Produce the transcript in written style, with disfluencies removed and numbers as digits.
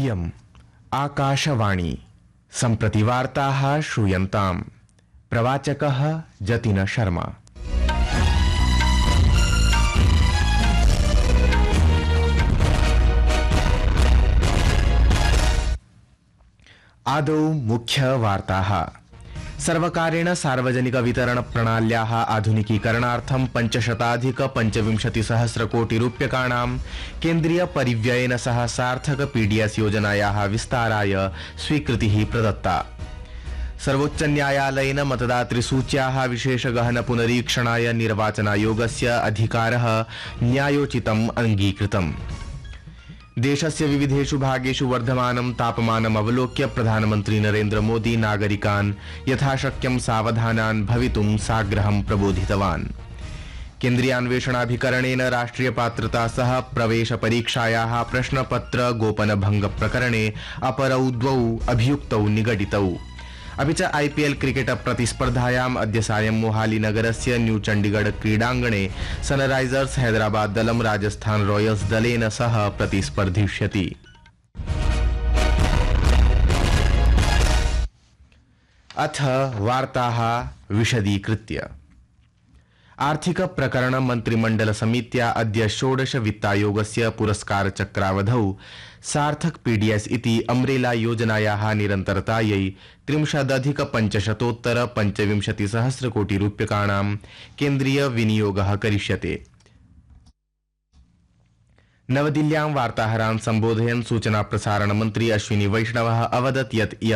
इयम् आकाशवाणी सम्प्रति वार्ताः श्रूयन्ताम्। प्रवाचकः जतिन शर्मा। आदौ मुख्य वार्ताः। सर्वकारेण सार्वजनिक वितरण प्रणाल्याः आधुनिकीकरणार्थं 5,50,000 कोटि रूप्यकाणां केन्द्रीय परिव्ययेन सह सार्थक पीडीएस योजनायाः विस्ताराय स्वीकृतिः प्रदत्ता। सर्वोच्च न्यायालयेन मतदातृसूच्याः विशेषगहन पुनरीक्षणाय निर्वाचनायोगस्य अधिकारः न्यायोचितम् अङ्गीकृतम्। देशस्य विविधेषु भागेषु वर्धमानं तापमानम् अवलोक्य प्रधानमन्त्री नरेन्द्र मोदी नागरिकान् यथाशक्यं सावधानान् भवितुं साग्रहं प्रबोधितवान्। केन्द्रीयान्वेषणाभिकरणेन राष्ट्रिय पात्रता सह प्रवेश परीक्षायाः प्रश्नपत्र गोपनभंग प्रकरणे अपरौ द्वौ अभियुक्तौ निगडितौ। अपि च आईपीएल क्रिकेट प्रतिस्पर्धायाम् अद्य सायं मोहाली नगरस्य न्यू चण्डीगढ़ क्रीडाङ्गणे सनराइजर्स हैदराबाद दलं राजस्थान रॉयल्स दलेन सह प्रतिस्पर्धिष्यति। अथ वार्ताः विशदीकृत्य। आर्थिक प्रकरण मंत्रिमंडल समित्या अद्य 16 वित्तायोगस्य पुरस्कार चक्रावधौ सार्थक पीडीएस इति अम्ब्रेला योजनायाः निरन्तरतायै 3,500,25 कोटि रूप्यकाणां केन्द्रीय विनियोगः करिष्यते। नवदिल्ल्यां वार्ताहरान् सम्बोधयन् सूचना प्रसारण मन्त्री अश्विनी वैष्णवः अवदत् यत्